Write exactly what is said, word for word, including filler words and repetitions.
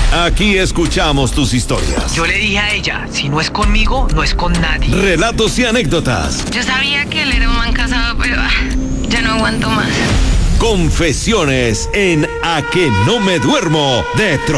Aquí escuchamos tus historias. Yo le dije a ella, si no es conmigo, no es con nadie. Relatos y anécdotas. Yo sabía que él era un man casado, pero ah, ya no aguanto más. Confesiones en A que no me duermo de Tro.